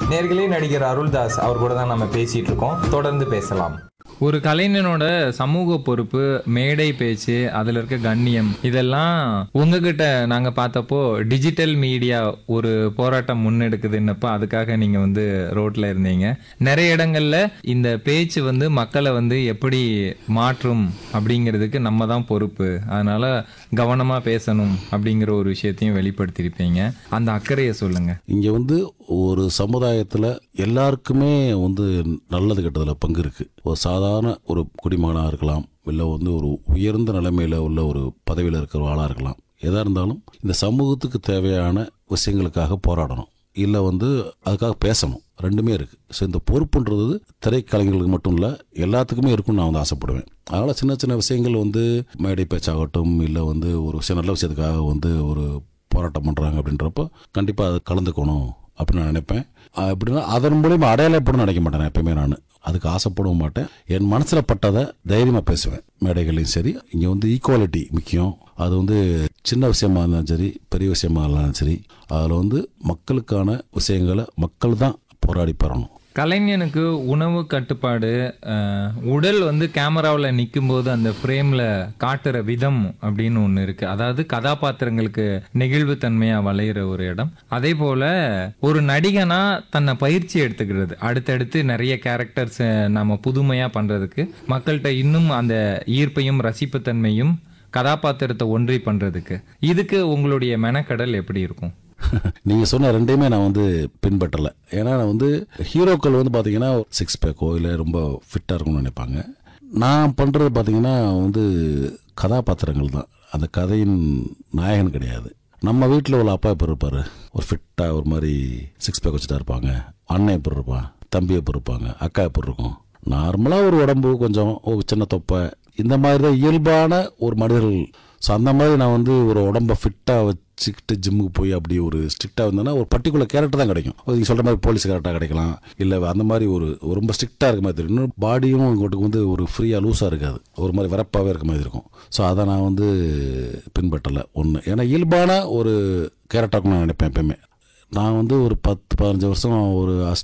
நேர்களே, நடிகர் அருள்தாஸ் அவர் கூட தான் நம்ம பேசிட்டு இருக்கோம். தொடர்ந்து பேசலாம். ஒரு கலைஞனோட சமூக பொறுப்பு, மேடை பேச்சு, அதுல இருக்க கண்ணியம், இதெல்லாம் உங்ககிட்ட நாங்க பார்த்தப்போ டிஜிட்டல் மீடியா ஒரு போராட்டம் முன்னெடுக்குதுன்னப்ப அதுக்காக நீங்க ரோட்ல இருந்தீங்க. நிறைய இடங்கள்ல இந்த பேச்சு மக்களை எப்படி மாற்றும் அப்படிங்கிறதுக்கு நம்ம தான் பொறுப்பு, அதனால கவனமா பேசணும் அப்படிங்கிற ஒரு விஷயத்தையும் வெளிப்படுத்தியிருப்பீங்க. அந்த அக்கறையை சொல்லுங்க. இங்க ஒரு சமுதாயத்துல எல்லாருக்குமே நல்லது கெட்டதில் பங்கு இருக்கு. ஒரு சாதாரண ஒரு குடிமகனாக இருக்கலாம், இல்லை ஒரு உயர்ந்த நிலைமையில் உள்ள ஒரு பதவியில் இருக்கிற ஆளாக இருக்கலாம். எதாக இருந்தாலும் இந்த சமூகத்துக்கு தேவையான விஷயங்களுக்காக போராடணும், இல்லை அதுக்காக பேசணும். ரெண்டுமே இருக்குது. ஸோ இந்த பொறுப்புன்றது திரைக்கலைஞர்களுக்கு மட்டும் இல்லை, எல்லாத்துக்குமே இருக்குன்னு நான் ஆசைப்படுவேன். அதனால் சின்ன சின்ன விஷயங்கள் மேடை பேச்சாகட்டும், இல்லை ஒரு விஷயம் நல்ல விஷயத்துக்காக ஒரு போராட்டம் பண்ணுறாங்க அப்படின்றப்போ கண்டிப்பாக அது கலந்துக்கணும் அப்படின்னு நான் நினைப்பேன். எப்படின்னா அதன் மூலியமாக அடையாளப்படும் நினைக்க மாட்டேன். எப்பயுமே நான் அதுக்கு ஆசைப்படவும் மாட்டேன். என் மனசில் பட்டதை தைரியமாக பேசுவேன். மேடைகளையும் சரி, இங்கே ஈக்குவாலிட்டி முக்கியம். அது சின்ன விஷயமா இருந்தாலும் சரி, பெரிய விஷயமா இருந்தாலும் சரி, அதில் மக்களுக்கான விஷயங்களை மக்கள் தான் போராடி பெறணும். கலைஞனுக்கு உணவு கட்டுப்பாடு, உடல் கேமராவில் நிற்கும் போது அந்த ஃப்ரேமில் காட்டுற விதம் அப்படின்னு ஒன்று இருக்குது. அதாவது கதாபாத்திரங்களுக்கு நெகிழ்வுத்தன்மையாக வளையிற ஒரு இடம். அதே போல் ஒரு நடிகனா தன்னை பயிற்சி எடுத்துக்கிறது, அடுத்தடுத்து நிறைய கேரக்டர்ஸ் நம்ம புதுமையாக பண்ணுறதுக்கு, மக்கள்கிட்ட இன்னும் அந்த ஈர்ப்பையும் ரசிப்புத்தன்மையும் கதாபாத்திரத்தை ஒன்றி பண்ணுறதுக்கு, இதுக்கு உங்களுடைய மெனக்கடல் எப்படி இருக்கும்? நீங்கள் சொன்ன ரெண்டையுமே நான் பின்பற்றலை. ஏன்னா நான் ஹீரோக்கள் பார்த்தீங்கன்னா சிக்ஸ் பேக்கோ இல்லை ரொம்ப ஃபிட்டாக இருக்கும்னு நினைப்பாங்க. நான் பண்ணுறது பார்த்தீங்கன்னா கதாபாத்திரங்கள் தான். அந்த கதையின் நாயகன் கிடையாது. நம்ம வீட்டில் உள்ள அப்பா எப்படி இருப்பார், ஒரு ஃபிட்டாக ஒரு மாதிரி சிக்ஸ் பேக் வச்சுட்டா இருப்பாங்க. அண்ணன் எப்படி இருப்பான், தம்பி எப்படி இருப்பாங்க, அக்கா எப்படி இருக்கும். நார்மலாக ஒரு உடம்பு கொஞ்சம் ஒரு சின்ன தொப்பை, இந்த மாதிரி தான் இயல்பான ஒரு மனிதர்கள். ஸோ அந்த மாதிரி நான் ஒரு உடம்பை ஃபிட்டாக வச்சுக்கிட்டு ஜிம்முக்கு போய் அப்படி ஒரு ஸ்ட்ரிக்டாக இருந்தேன்னா ஒரு பர்டிகுலர் கேரக்டர் தான் கிடைக்கும். நீங்கள் சொல்கிற மாதிரி போலீஸ் கேரக்டராக கிடைக்கலாம், இல்லை அந்த மாதிரி ஒரு ரொம்ப ஸ்ட்ரிக்டாக இருக்க மாதிரி தெரியும். இன்னும் பாடியும் உங்களுக்கு ஒரு ஃப்ரீயாக லூஸாக இருக்காது, ஒரு மாதிரி வரப்பாகவே இருக்க மாதிரி இருக்கும். ஸோ அதை நான் பின்பற்றலை. ஒன்று, ஏன்னா இயல்பான ஒரு கேரக்டராக நான் நினைப்பேன் எப்பயுமே. நான் ஒரு 10-15 வருஷம் ஒரு